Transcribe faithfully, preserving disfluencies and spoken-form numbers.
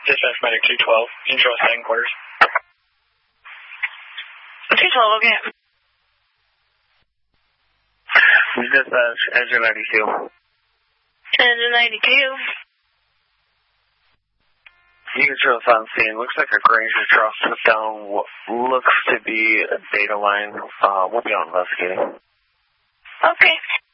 Dispatch medic two twelve, intro second quarters. two twelve, okay. Dispatch, engine ninety-two. Engine ninety-two. You can show us on scene. Looks like a Granger truck took down what looks to be a data line. Uh, we'll be out investigating. Okay.